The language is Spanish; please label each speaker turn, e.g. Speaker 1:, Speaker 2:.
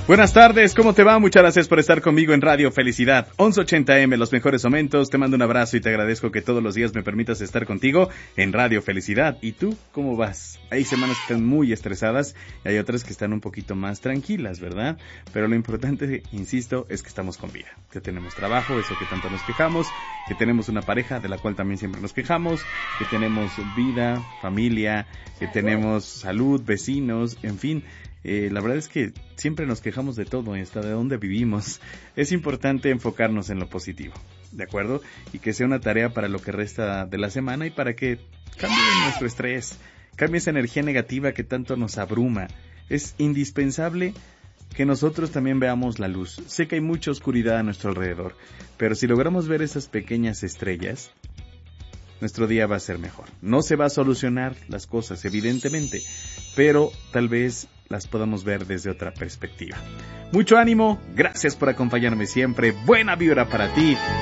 Speaker 1: Buenas tardes, ¿cómo te va? Muchas gracias por estar conmigo en Radio Felicidad, 1180M, los mejores momentos. Te mando un abrazo y te agradezco que todos los días me permitas estar contigo en Radio Felicidad. ¿Y tú cómo vas? Hay semanas que están muy estresadas y hay otras que están un poquito más tranquilas, ¿verdad? Pero lo importante, insisto, es que estamos con vida, que tenemos trabajo, eso que tanto nos quejamos, que tenemos una pareja de la cual también siempre nos quejamos, que tenemos vida, familia, que tenemos salud, vecinos, en fin. La verdad es que siempre nos quejamos de todo, hasta de dónde vivimos. Es importante enfocarnos en lo positivo, ¿de acuerdo? Y que sea una tarea para lo que resta de la semana y para que cambie nuestro estrés, cambie esa energía negativa que tanto nos abruma. Es indispensable que nosotros también veamos la luz. Sé que hay mucha oscuridad a nuestro alrededor, pero si logramos ver esas pequeñas estrellas, nuestro día va a ser mejor. No se va a solucionar las cosas, evidentemente, pero tal vez las podamos ver desde otra perspectiva. Mucho ánimo, gracias por acompañarme siempre, buena vibra para ti